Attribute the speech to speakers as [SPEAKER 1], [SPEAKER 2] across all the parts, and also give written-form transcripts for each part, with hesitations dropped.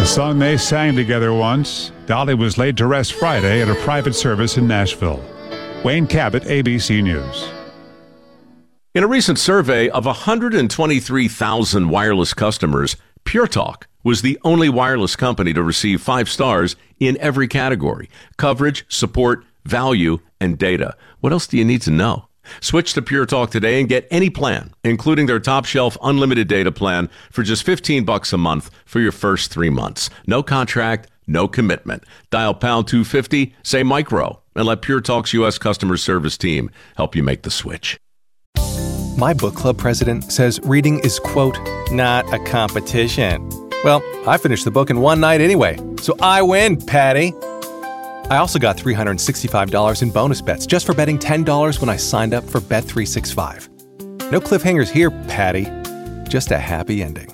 [SPEAKER 1] A song they sang together once. Dolly was laid to rest Friday at a private service in Nashville. Wayne Cabot, ABC News.
[SPEAKER 2] In a recent survey of 123,000 wireless customers, Pure Talk was the only wireless company to receive 5 stars in every category: coverage, support, value, and data. What else do you need to know? Switch to Pure Talk today and get any plan, including their top shelf unlimited data plan, for just $15 a month for your first 3 months. No contract, no commitment. Dial pound 250, say micro, and let Pure Talk's U.S. customer service team help you make the switch.
[SPEAKER 3] My book club president says reading is, quote, not a competition. Well, I finished the book in one night anyway, so I win, Patty. I also got $365 in bonus bets just for betting $10 when I signed up for Bet365. No cliffhangers here, Patty. Just a happy ending.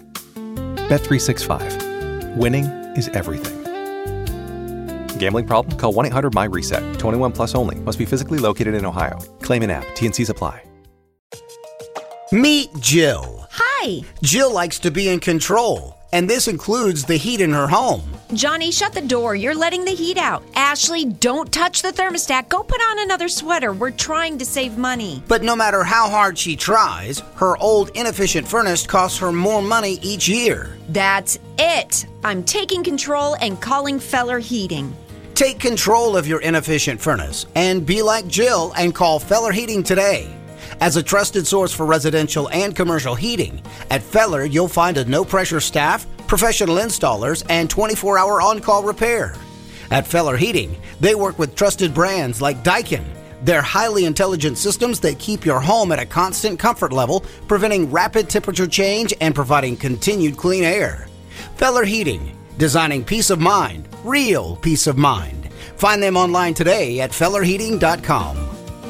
[SPEAKER 3] Bet365. Winning is everything. Gambling problem? Call 1-800-MY-RESET. 21 plus only. Must be physically located in Ohio. Claim in app. T&Cs apply.
[SPEAKER 4] Meet Jill.
[SPEAKER 5] Hi.
[SPEAKER 4] Jill likes to be in control, and this includes the heat in her home.
[SPEAKER 5] Johnny, shut the door. You're letting the heat out. Ashley, don't touch the thermostat. Go put on another sweater. We're trying to save money.
[SPEAKER 4] But no matter how hard she tries, her old inefficient furnace costs her more money each year.
[SPEAKER 5] That's it. I'm taking control and calling Feller Heating.
[SPEAKER 4] Take control of your inefficient furnace and be like Jill and call Feller Heating today. As a trusted source for residential and commercial heating, at Feller you'll find a no-pressure staff, professional installers, and 24-hour on-call repair. At Feller Heating, they work with trusted brands like Daikin. They're highly intelligent systems that keep your home at a constant comfort level, preventing rapid temperature change and providing continued clean air. Feller Heating, designing peace of mind, real peace of mind. Find them online today at fellerheating.com.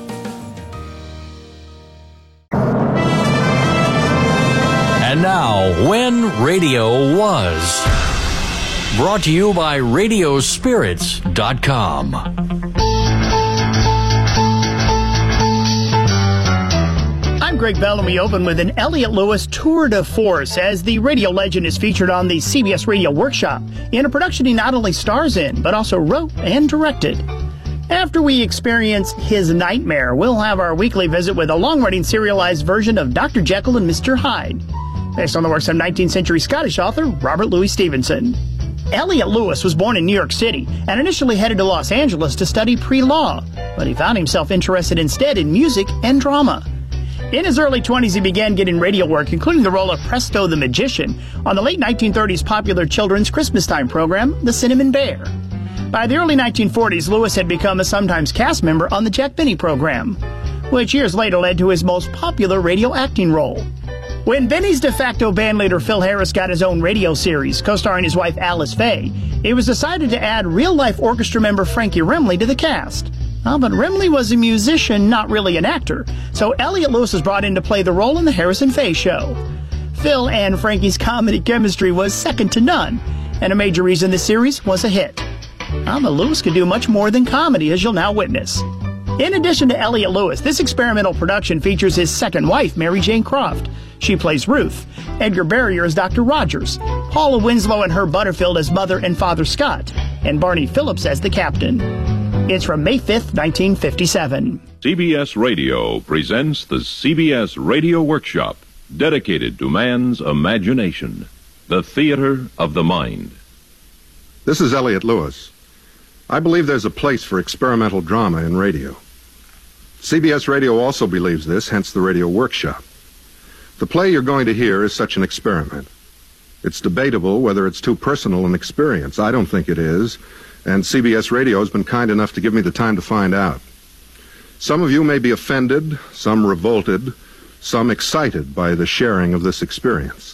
[SPEAKER 6] And now, When Radio Was. Brought to you by Radiospirits.com.
[SPEAKER 7] I'm Greg Bell, and we open with an Elliott Lewis tour de force as the radio legend is featured on the CBS Radio Workshop in a production he not only stars in, but also wrote and directed. After we experience his nightmare, we'll have our weekly visit with a long-running serialized version of Dr. Jekyll and Mr. Hyde, based on the works of 19th century Scottish author Robert Louis Stevenson. Elliott Lewis was born in New York City and initially headed to Los Angeles to study pre-law, but he found himself interested instead in music and drama. In his early 20s, he began getting radio work, including the role of Presto the Magician on the late 1930s popular children's Christmastime program, The Cinnamon Bear. By the early 1940s, Lewis had become a sometimes cast member on the Jack Benny program, which years later led to his most popular radio acting role. When Benny's de facto bandleader Phil Harris got his own radio series, co-starring his wife Alice Faye, it was decided to add real-life orchestra member Frankie Remley to the cast. But Remley was a musician, not really an actor, so Elliott Lewis was brought in to play the role in the Harris and Faye show. Phil and Frankie's comedy chemistry was second to none, and a major reason the series was a hit. But Lewis could do much more than comedy, as you'll now witness. In addition to Elliott Lewis, this experimental production features his second wife, Mary Jane Croft. She plays Ruth. Edgar Barrier as Dr. Rogers. Paula Winslow and Herb Butterfield as Mother and Father Scott. And Barney Phillips as the Captain. It's from May 5th, 1957.
[SPEAKER 8] CBS Radio presents the CBS Radio Workshop, dedicated to man's imagination, the theater of the mind.
[SPEAKER 9] This is Elliott Lewis. I believe there's a place for experimental drama in radio. CBS Radio also believes this, hence the Radio Workshop. The play you're going to hear is such an experiment. It's debatable whether it's too personal an experience. I don't think it is, and CBS Radio has been kind enough to give me the time to find out. Some of you may be offended, some revolted, some excited by the sharing of this experience.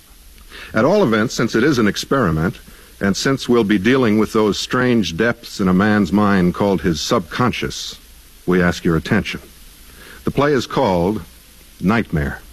[SPEAKER 9] At all events, since it is an experiment, and since we'll be dealing with those strange depths in a man's mind called his subconscious, we ask your attention. The play is called Nightmare.